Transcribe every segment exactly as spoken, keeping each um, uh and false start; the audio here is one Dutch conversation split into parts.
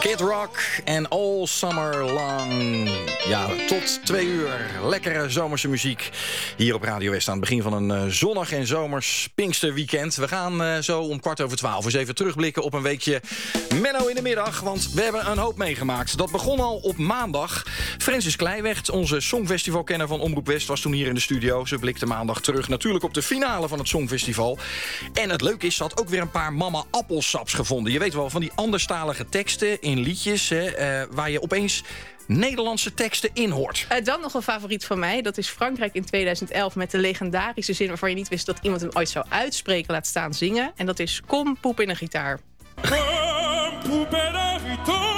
Kid Rock en All Summer Long. Ja, tot twee uur lekkere zomerse muziek hier op Radio West aan het begin van een uh, zonnig en zomers Pinksterweekend. We gaan uh, zo om kwart over twaalf eens even terugblikken op een weekje Menno in de middag, want we hebben een hoop meegemaakt. Dat begon al op maandag. Francis Kleiweg, onze Songfestivalkenner van Omroep West, was toen hier in de studio. Ze blikte maandag terug natuurlijk op de finale van het Songfestival. En het leuke is, ze had ook weer een paar mama appelsaps gevonden. Je weet wel, van die anderstalige teksten in liedjes, hè, uh, waar je opeens Nederlandse teksten in hoort. Uh, dan nog een favoriet van mij. Dat is Frankrijk in tweeduizend elf met de legendarische zin waarvan je niet wist dat iemand hem ooit zou uitspreken, laat staan zingen. En dat is Kom, poep in een gitaar. Kom, poep in een gitaar.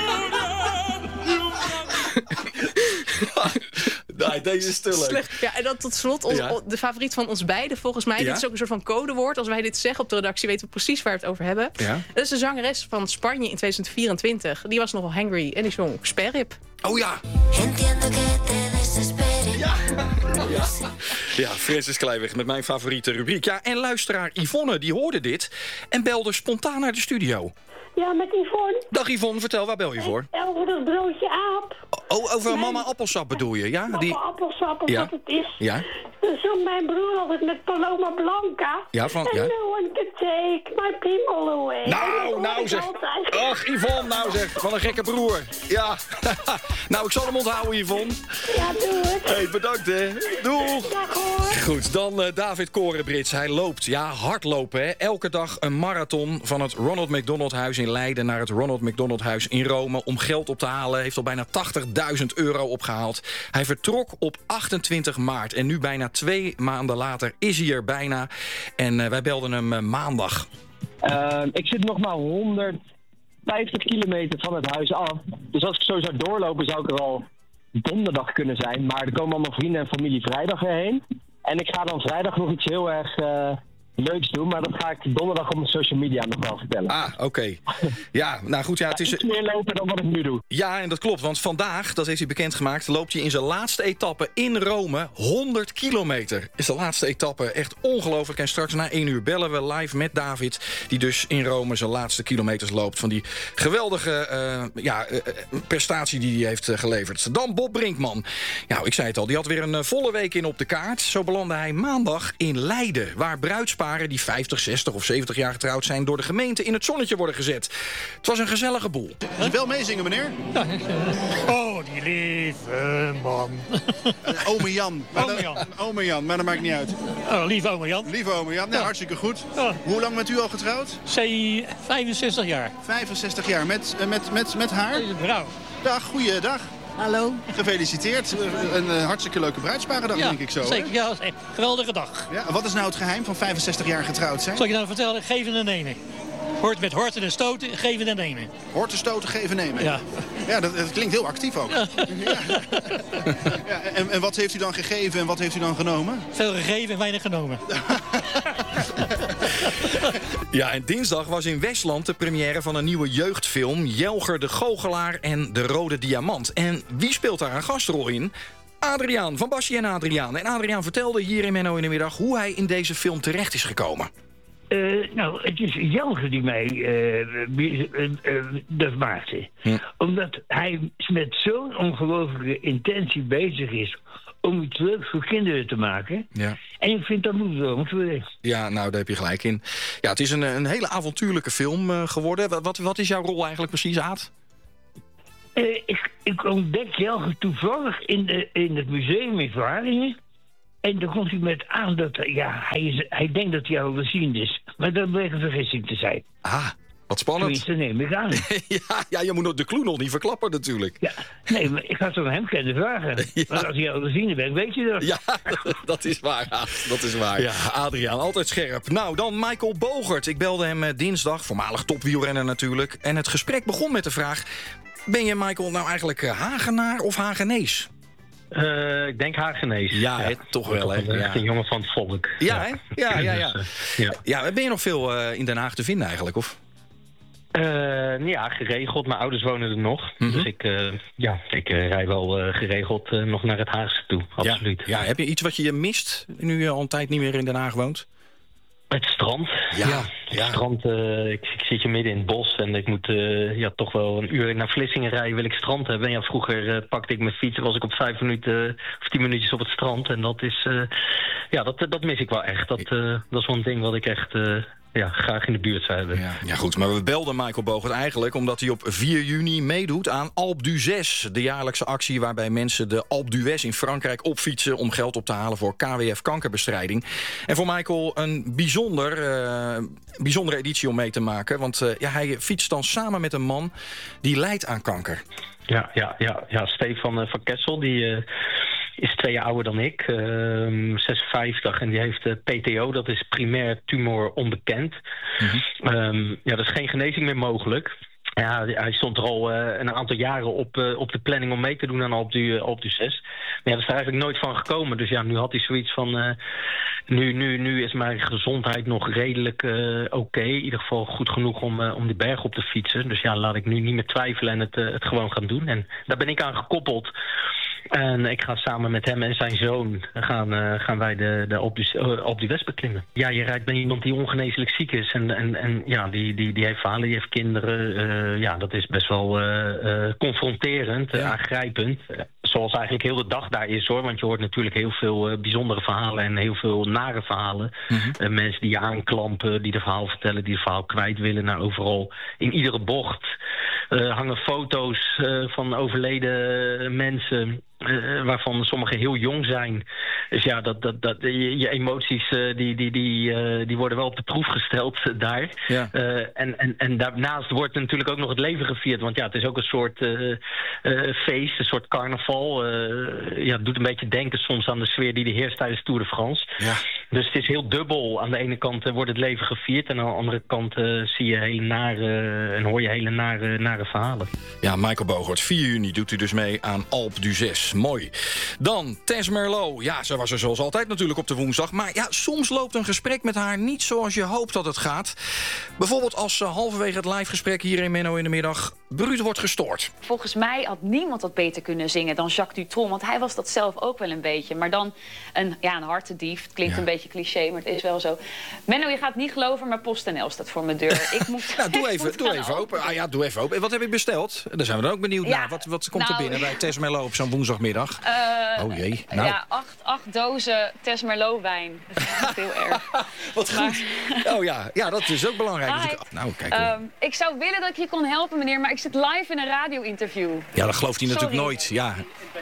Nee, deze is te leuk. Slecht. Ja, en dan tot slot ons, Ja. de favoriet van ons beiden, volgens mij. Ja? Dit is ook een soort van codewoord. Als wij dit zeggen op de redactie, weten we precies waar we het over hebben. Ja. Dat is de zangeres van Spanje in tweeduizend vierentwintig. Die was nogal hangry en die zong Sperrip. Oh ja. Entiendo que te desesperes. Ja. Ja. Ja, Francis Kleiweg met mijn favoriete rubriek. Ja, en luisteraar Yvonne, die hoorde dit en belde spontaan naar de studio. Ja, met Yvonne. Dag Yvonne, vertel, waar bel je voor? Over dat broodje aap. Oh, over Nee. mama appelsap bedoel je, ja? Mama Die... appelsap, of Ja. wat het is. Ja. Dan zong mijn broer altijd met Paloma Blanca. Ja, van- And ja. no one can take my people away. En dat Nou, hoor nou ik zeg. altijd. Ach, Yvonne, nou zeg. Wat een gekke broer. Ja. Nou, ik zal hem onthouden, Yvonne. Ja, doe het. Hé, hey, bedankt hè. Doeg. Dag hoor. Goed, dan uh, David Korenbrits. Hij loopt, ja, hardlopen hè. Elke dag een marathon van het Ronald McDonald Huis in Leiden naar het Ronald McDonald Huis in Rome om geld op te halen. Heeft al bijna tachtigduizend euro opgehaald. Hij vertrok op achtentwintig maart en nu bijna twee maanden later is hij er bijna. En uh, wij belden hem uh, maandag. Uh, ik zit nog maar honderdvijftig kilometer van het huis af. Dus als ik zo zou doorlopen zou ik er al donderdag kunnen zijn. Maar er komen allemaal vrienden en familie vrijdag erheen. En ik ga dan vrijdag nog iets heel erg uh, leuks doen. Maar dat ga ik donderdag op mijn social media nog wel vertellen. Ah, oké. Okay. Ja, nou goed, ja, het is iets meer lopen dan wat ik nu doe. Ja, en dat klopt, want vandaag, dat heeft hij bekendgemaakt, loopt hij in zijn laatste etappe in Rome honderd kilometer. Is de laatste etappe echt ongelooflijk. En straks na één uur bellen we live met David, die dus in Rome zijn laatste kilometers loopt van die geweldige uh, ja, uh, prestatie die hij heeft uh, geleverd. Dan Bob Brinkman. Nou, ik zei het al, die had weer een uh, volle week in op de kaart. Zo belandde hij maandag in Leiden, waar bruidsparen die vijftig, zestig of zeventig jaar getrouwd zijn door de gemeente in het zonnetje worden gezet. Het was een gezellige boel. Wil je wel meezingen, meneer? Oh, die lieve man. Uh, ome Jan. Maar Ome dat- Jan. Ome Jan, maar dat maakt niet uit. Oh, lieve oma Jan. Lieve ome Jan, nou, Ja. hartstikke goed. Ja. Hoe lang bent u al getrouwd? Zij vijfenzestig jaar. vijfenzestig jaar. Met, uh, met, met, met haar? Deze vrouw. Dag, goeiedag. Hallo. Gefeliciteerd. Uh, Een uh, hartstikke leuke bruidsparendag, Ja, denk ik zo. hè? zeker. Ja, dat is echt een geweldige dag. Ja, wat is nou het geheim van vijfenzestig jaar getrouwd zijn? Zal ik je nou vertellen? Geven en nemen. Hoort met horten en stoten, geven en nemen. Horten, stoten, geven, nemen. Ja. Ja, dat, dat klinkt heel actief ook. Ja. Ja, en, en wat heeft u dan gegeven en wat heeft u dan genomen? Veel gegeven en weinig genomen. Ja, en dinsdag was in Westland de première van een nieuwe jeugdfilm, Jelger de Goochelaar en de Rode Diamant. En wie speelt daar een gastrol in? Adriaan, van Bassie en Adriaan. En Adriaan vertelde hier in Menno in de middag hoe hij in deze film terecht is gekomen. Uh, nou, het is Jelger die mij uh, uh, uh, dat maakte. Hm. Omdat hij met zo'n ongelooflijke intentie bezig is om iets leuks voor kinderen te maken. Ja. En ik vind dat moet wel moeten. Ja, nou, daar heb je gelijk in. Ja, het is een, een hele avontuurlijke film uh, geworden. Wat, wat, wat is jouw rol eigenlijk precies, Aad? Uh, ik, ik ontdek Jelger toevallig in, de, in het museum in Vlaardingen. En dan komt hij met aan dat ja, hij, is, hij denkt dat hij al gezien is. Maar dat bleek een vergissing te zijn. Ah, wat spannend. Tenminste, neem ik aan. ja, ja, je moet nog de clue nog niet verklappen natuurlijk. Ja, nee, maar ik had toch hem kunnen vragen. Ja. Maar als hij al gezien bent, weet je dat. Ja, dat is waar, Aad. Dat is waar. Ja, Adriaan, altijd scherp. Nou, dan Michael Bogert. Ik belde hem uh, dinsdag, voormalig topwielrenner natuurlijk. En het gesprek begon met de vraag: ben je, Michael, nou eigenlijk uh, Hagenaar of Hagenees? Uh, ik denk Hagenees. Ja, hè, toch wel, hè? Echt Ja. een jongen van het volk. Ja, hè? Ja, ja, ja. Dus, uh, ja. Ja, ben je nog veel uh, in Den Haag te vinden eigenlijk, of? Uh, ja, geregeld. Mijn ouders wonen er nog. Mm-hmm. Dus ik, uh, ja, ik uh, rij wel uh, geregeld uh, nog naar het Haagse toe. Absoluut. Ja, ja, heb je iets wat je mist nu je al een tijd niet meer in Den Haag woont? Het strand. Ja. Ja, Ja. Strand, uh, ik, ik zit hier midden in het bos en ik moet uh, ja, toch wel een uur naar Vlissingen rijden, wil ik strand hebben. En ja, vroeger uh, pakte ik mijn fiets, was ik op vijf minuten uh, of tien minuutjes op het strand. En dat is, uh, ja, dat, dat mis ik wel echt. Dat, uh, dat is wel een ding wat ik echt... Uh, Ja, graag in de buurt zou hebben. Ja, ja, goed, maar we belden Michael Bogert eigenlijk omdat hij op vier juni meedoet aan Alpe d'Huez. De jaarlijkse actie waarbij mensen de Alpe d'Huez in Frankrijk opfietsen om geld op te halen voor K W F kankerbestrijding. En voor Michael een bijzonder, uh, bijzondere editie om mee te maken. Want uh, ja, hij fietst dan samen met een man die lijdt aan kanker. Ja, ja, ja, ja. Stefan uh, van Kessel, die... Uh... is twee jaar ouder dan ik, uh, zesenvijftig, en die heeft uh, P T O, dat is primair tumor onbekend. Mm-hmm. Um, ja, dat is geen genezing meer mogelijk. Ja, hij stond er al uh, een aantal jaren op, uh, op de planning om mee te doen aan Alpe d'Huez. Maar ja, dat is er eigenlijk nooit van gekomen. Dus ja, nu had hij zoiets van... Uh, nu, nu, nu is mijn gezondheid nog redelijk uh, oké. Okay. In ieder geval goed genoeg om, uh, om die berg op te fietsen. Dus ja, laat ik nu niet meer twijfelen en het, uh, het gewoon gaan doen. En daar ben ik aan gekoppeld. En ik ga samen met hem en zijn zoon gaan, uh, gaan wij de, de Alpe d'Huez beklimmen. Ja, je rijdt bij iemand die ongeneeslijk ziek is. En, en, en ja, die, die, die heeft verhalen, die heeft kinderen. Uh, ja, dat is best wel uh, uh, confronterend, uh, aangrijpend. Uh, zoals eigenlijk heel de dag daar is, hoor. Want je hoort natuurlijk heel veel uh, bijzondere verhalen en heel veel nare verhalen. Mm-hmm. Uh, mensen die je aanklampen, die de verhaal vertellen, die het verhaal kwijt willen naar overal. In iedere bocht uh, hangen foto's uh, van overleden mensen... Uh, waarvan sommigen heel jong zijn. Dus ja, dat, dat, dat, je, je emoties uh, die, die, die, uh, die worden wel op de proef gesteld uh, daar. Ja. Uh, en, en, en daarnaast wordt natuurlijk ook nog het leven gevierd. Want ja, het is ook een soort uh, uh, feest, een soort carnaval. Uh, ja, het doet een beetje denken soms aan de sfeer die er heerst tijdens Tour de France. Ja. Dus het is heel dubbel. Aan de ene kant uh, wordt het leven gevierd. En aan de andere kant uh, zie je hele nare uh, en hoor je hele nare, nare verhalen. Ja, Michael Bogert, vier juni doet u dus mee aan Alpe d'Huez. Mooi. Dan Tess Merlot. Ja, ze was er zoals altijd natuurlijk op de woensdag. Maar ja, soms loopt een gesprek met haar niet zoals je hoopt dat het gaat. Bijvoorbeeld als ze halverwege het livegesprek hier in Menno in de middag bruut wordt gestoord. Volgens mij had niemand dat beter kunnen zingen dan Jacques Dutronc. Want hij was dat zelf ook wel een beetje. Maar dan een, ja, een hartendief. Het klinkt ja. een beetje cliché, maar het is wel zo. Menno, je gaat het niet geloven, maar PostNL staat voor mijn deur. Ik moet, nou, doe ik even, moet doe even open. open. Ah ja, doe even open. En wat heb ik besteld? Daar zijn we dan ook benieuwd ja, naar. Wat, wat komt nou, er binnen bij Tess Merlot op zo'n woensdagmiddag? Uh, oh jee. Nou. Ja, acht, acht dozen Tess Merlot wijn. Dat is echt heel erg. Wat maar... goed. Oh ja, ja, dat is ook belangrijk. Dus ik... Nou, kijk. Um, ik zou willen dat ik je kon helpen, meneer, maar ik zit live in een radio-interview. Ja, dat gelooft hij Sorry. natuurlijk nooit. Ja.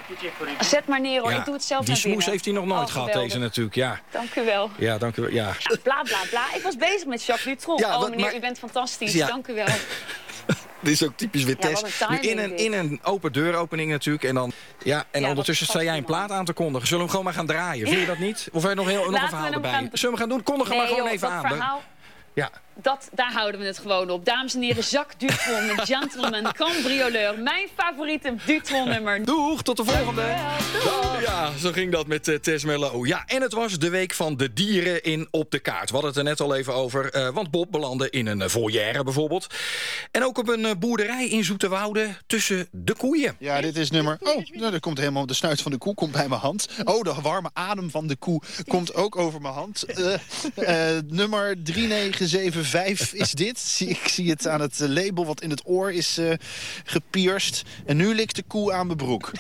Zet maar neer, hoor. Ja, ik doe het zelf die naar smoes binnen. heeft hij nog nooit oh, gehad, geweldig. deze natuurlijk. Ja. Dank u wel. Ja, dank u wel. Ja. Ja, bla, bla, bla. Ik was bezig met Jacques Dutronc. Ja, oh, wat, meneer, maar... u bent fantastisch. Ja. Dank u wel. Dit is ook typisch weer ja, Tess. Nu in een, in een open deuropening natuurlijk. En, dan, ja, en ja, ondertussen sta jij een plaat aan te kondigen. Zullen we hem gewoon maar gaan draaien? Vind je dat niet? Of heb je nog, heel, nog een verhaal erbij? Gaan... Zullen we gaan doen? Kondig hem nee, maar gewoon joh, even aan. Verhaal... Ja. Dat, daar houden we het gewoon op. Dames en heren, Jacques Dutronc met Gentleman Cambrioleur. Mijn favoriete Dutronc-nummer. Doeg, tot de volgende. Doeg. Ja, zo ging dat met uh, Tess Merlot. Ja, en het was de week van de dieren in Op de Kaart. We hadden het er net al even over. Uh, want Bob belandde in een uh, volière bijvoorbeeld. En ook op een uh, boerderij in Zoeterwoude tussen de koeien. Ja, dit is nummer... Oh, nou, er komt helemaal de snuit van de koe komt bij mijn hand. Oh, de warme adem van de koe komt ook over mijn hand. Uh, uh, nummer drie negen zeven vijf is dit. Ik zie het aan het label wat in het oor is uh, gepierst. En nu likt de koe aan mijn broek.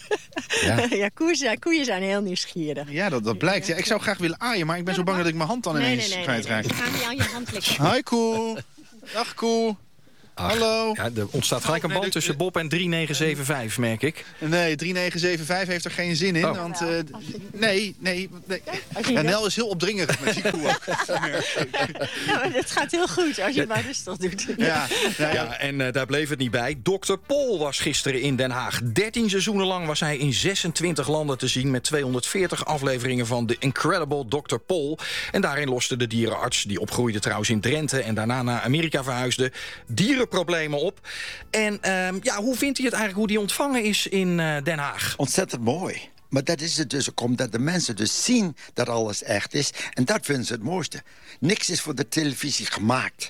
Ja, ja, koeien, zijn, koeien zijn heel nieuwsgierig. Ja, dat, dat blijkt. Ja, ik zou graag willen aaien, maar ik ben zo bang dat ik mijn hand dan ineens nee, nee, nee, kwijtraak. Nee, nee. Ik ga niet aan je hand likken. Hi koe. Dag koe. Ach, hallo. Ja, er ontstaat gelijk een band oh, nee, tussen Bob en drie negen zeven vijf, merk ik. Nee, drie negen zeven vijf heeft er geen zin in. Oh. Want, uh, nee, nee. nee. En Nel is heel opdringerig met die koe ook. Ja, maar het gaat heel goed als je het maar rustig doet. Ja, nou ja, en uh, daar bleef het niet bij. dokter Pol was gisteren in Den Haag. dertien seizoenen lang was hij in zesentwintig landen te zien... met tweehonderdveertig afleveringen van The Incredible dokter Pol. En daarin loste de dierenarts, die opgroeide trouwens in Drenthe... en daarna naar Amerika verhuisde, dierenproblemen op. En uh, ja, hoe vindt hij het eigenlijk, hoe die ontvangen is in uh, Den Haag? Ontzettend mooi. Maar dat is het dus ook omdat de mensen dus zien dat alles echt is. En dat vinden ze het mooiste. Niks is voor de televisie gemaakt.